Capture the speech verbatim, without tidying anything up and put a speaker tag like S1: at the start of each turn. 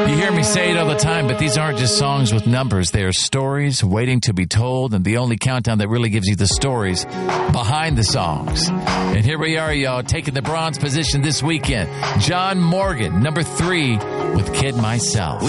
S1: You hear me say it all the time, but these aren't just songs with numbers. They are stories waiting to be told, and the only countdown that really gives you the stories behind the songs. And here we are, y'all, taking the bronze position this weekend. John Morgan, number three, with Kid Myself.